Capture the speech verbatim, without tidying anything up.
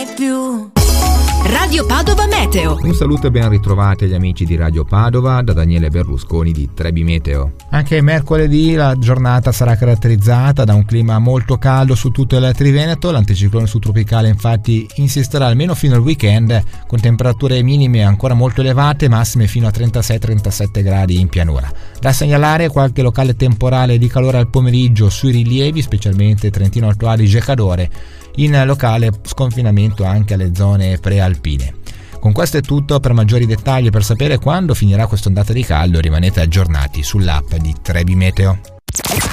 mai più. Radio Padova Meteo. Un saluto e ben ritrovati agli amici di Radio Padova da Daniele Berlusconi di Trebi Meteo. Anche mercoledì la giornata sarà caratterizzata da un clima molto caldo su tutto il Triveneto. L'anticiclone subtropicale infatti insisterà almeno fino al weekend, con temperature minime ancora molto elevate, massime fino a trentasei trentasette gradi in pianura. Da segnalare qualche locale temporale di calore al pomeriggio sui rilievi, specialmente Trentino Alto Adige e Cadore, in locale sconfinamento anche alle zone prealpine. Con questo è tutto. Per maggiori dettagli e per sapere quando finirà quest'ondata di caldo rimanete aggiornati sull'app di Trebi Meteo.